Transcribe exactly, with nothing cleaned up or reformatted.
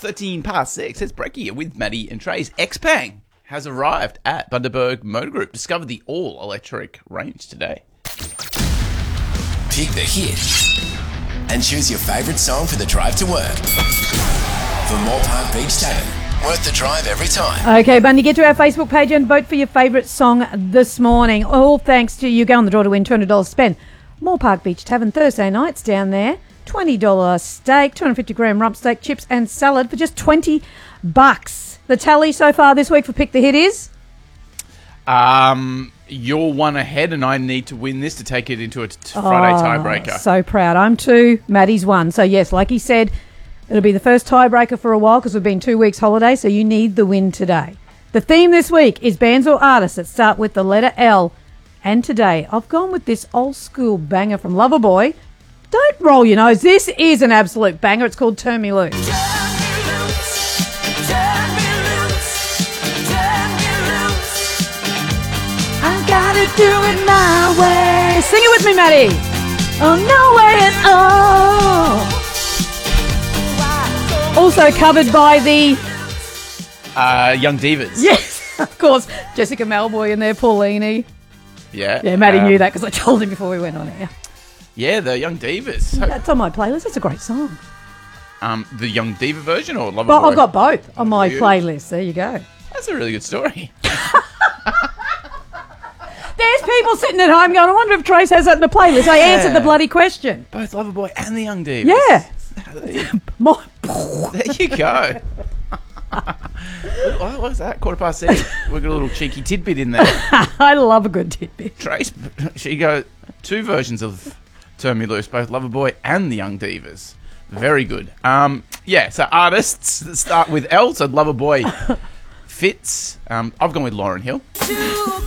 thirteen past six. It's Brecky here with Maddie and Trace. Xpeng has arrived at Bundaberg Motor Group. Discover the all-electric range today. Pick the hit and choose your favourite song for the drive to work. For Moore Park Beach Tavern, worth the drive every time. Okay, Bundy, get to our Facebook page and vote for your favourite song this morning. All thanks to you. Go on the draw to win two hundred dollars spend. Moore Park Beach Tavern, Thursday nights down there. twenty dollars steak, two hundred fifty gram rump steak, chips and salad for just twenty bucks. The tally so far this week for Pick the Hit is? Um, you're one ahead, and I need to win this to take it into a t- Friday Oh, tiebreaker. So proud. I'm two, Maddie's one. So yes, like he said, it'll be the first tiebreaker for a while because we've been two weeks holiday, so you need the win today. The theme this week is bands or artists that start with the letter L. And today, I've gone with this old school banger from Loverboy. Don't roll your nose. This is an absolute banger. It's called Turn Me Loose. I gotta do it my way. Sing it with me, Maddie. Oh, no way at all. Also covered by the... Uh, Young Divas. Yes, of course. Jessica Malboy and there, Paulini. Yeah. Yeah, Maddie um, knew that because I told him before we went on air. Yeah, the Young Divas. So, That's on my playlist. That's a great song. um, the Young Diva version or Loverboy? But I've got both on my You? playlist. There you go. That's a really good story. There's people sitting at home going, I wonder if Trace has that in the playlist. I answered the bloody question. Both Loverboy and the Young Divas. Yeah. There you, My, there you go. What was that? Quarter past six. We've got a little cheeky tidbit in there. I love a good tidbit. Trace, she got two versions of Turn Me Loose, both Loverboy and the Young Divas. Very good. Um, yeah, so artists that start with L, so Loverboy fits. Um, I've gone with Lauryn Hill.